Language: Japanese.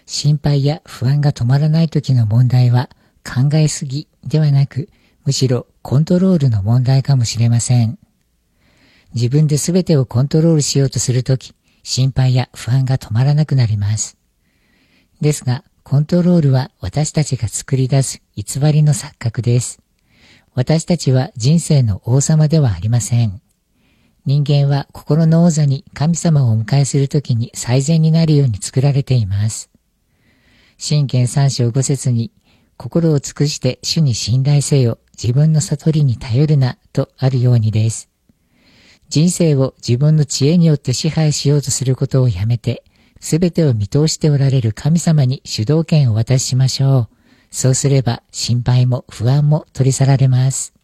心配や不安が止まらない時の問題は考えすぎではなく、むしろコントロールの問題かもしれません。自分で全てをコントロールしようとするとき、心配や不安が止まらなくなります。ですが、コントロールは私たちが作り出す偽りの錯覚です。私たちは人生の王様ではありません。人間は心の王座に神様をお迎えするときに最善になるように作られています。箴言3章5節に、心を尽くして主に信頼せよ、自分の悟りに頼るな、とあるようにです。人生を自分の知恵によって支配しようとすることをやめて、すべてを見通しておられる神様に主導権をお渡ししましょう。そうすれば心配も不安も取り去られます。